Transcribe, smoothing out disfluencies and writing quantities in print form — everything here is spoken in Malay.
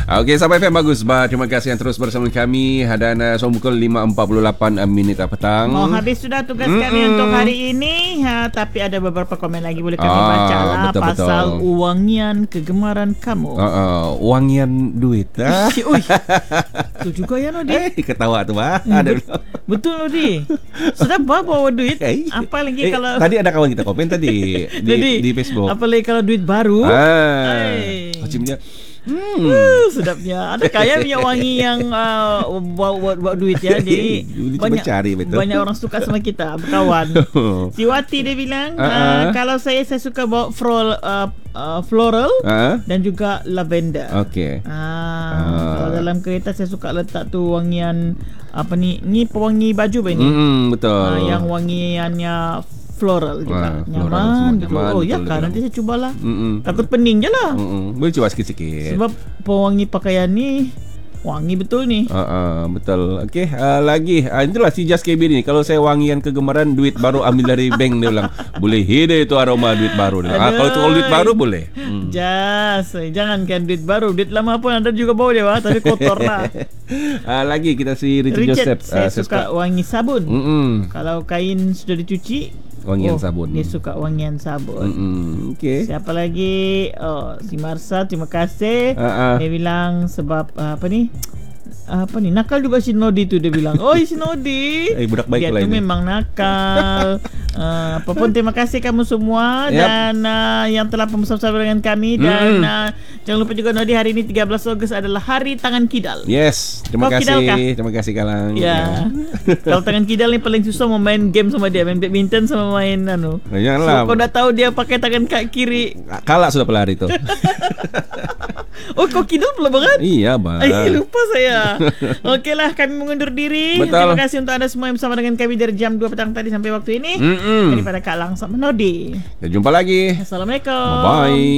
Okey, sampai FM bagus. Terima kasih yang terus bersama kami. Dan pukul 5.48 minit petang. Habis sudah tugas kami untuk hari ini. Tapi ada beberapa komen lagi boleh kami baca lah. Pasal wangian kegemaran kamu. Wangian duit. Itu juga ya Nodi. Ketawa tu Betul Nodi. Sedap bawa duit. Apa lagi kalau tadi ada kawan kita komen tadi di Facebook. Apalagi kalau duit baru. Macamnya sedapnya. Ada kaya punya wangi yang buat duit ya. Jadi banyak orang suka sama kita berkawan. Si Wati dia bilang kalau saya suka bawa floral dan juga lavender. Okey. Kalau dalam kereta saya suka letak tu wangian apa ni pewangi baju apa ini? Betul. Yang wangiannya floral juga nyaman gitu. Oh ya kan, nanti saya cubalah. Takut pening je lah. Boleh cuba sikit-sikit. Sebab pewangi pakaian ni wangi betul ni. Betul. Okey, lagi itulah si Just KB ni. Kalau saya wangian kegemaran duit baru ambil dari bank, dia bilang boleh hide itu aroma duit baru. Kalau duit baru boleh. Jangan kan duit baru, duit lama pun ada juga bau dia tapi kotor lah. Lagi kita si Richard Joseph. Saya suka wangi sabun. Kalau kain sudah dicuci, wangian sabun. Dia suka wangian sabun. Okey. Siapa lagi? Si Marsa, terima kasih. Dia bilang sebab apa ni nakal juga si Nodi tu, dia bilang. Si Nodi budak baik dia lah tu ini. memang nakal. Apapun terima kasih kamu semua. Dan yang telah bersama dengan kami. Dan jangan lupa juga Nodi, hari ini 13 Ogos adalah Hari Tangan Kidal. Yes, terima kasih. Terima kasih Kalang. Kalau tangan kidal ni paling susah mau main game sama dia, main badminton sama main Janganlah. Kau dah tahu dia pakai tangan kiri. Kalah sudah pelari tu. Kau kidal pula banget? Iya bang. Lupa saya. Okeylah, kami mengundur diri. Betul. Terima kasih untuk anda semua yang bersama dengan kami dari jam 2 petang tadi sampai waktu ini. Daripada Kak Lang sama Nodi. Dan jumpa lagi. Assalamualaikum. Bye.